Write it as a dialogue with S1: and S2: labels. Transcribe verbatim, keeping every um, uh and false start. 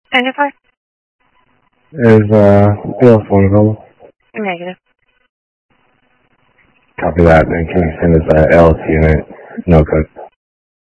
S1: Identify?
S2: Is, uh, Bill phone available?
S1: Negative.
S2: Copy that, and can you send us a L C unit? No code.